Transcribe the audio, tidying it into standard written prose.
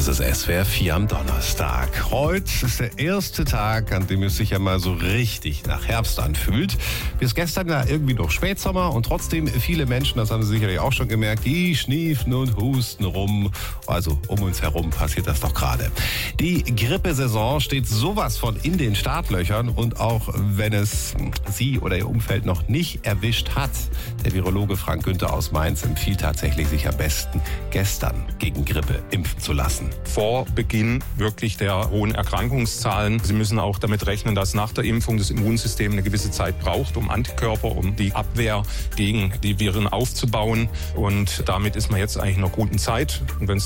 Das ist SWR 4 am Donnerstag. Heute ist der erste Tag, an dem es sich ja mal so richtig nach Herbst anfühlt. Bis gestern ja irgendwie noch Spätsommer und trotzdem viele Menschen, das haben Sie sicherlich auch schon gemerkt, die schniefen und husten rum. Also um uns herum passiert das doch gerade. Die Grippesaison steht sowas von in den Startlöchern und auch wenn es Sie oder Ihr Umfeld noch nicht erwischt hat, der Virologe Frank Günther aus Mainz empfiehlt tatsächlich, sich am besten gestern gegen Grippe impfen zu lassen. Vor Beginn wirklich der hohen Erkrankungszahlen. Sie müssen auch damit rechnen, dass nach der Impfung das Immunsystem eine gewisse Zeit braucht, um Antikörper, um die Abwehr gegen die Viren aufzubauen. Und damit ist man jetzt eigentlich in einer guten Zeit. Und wenn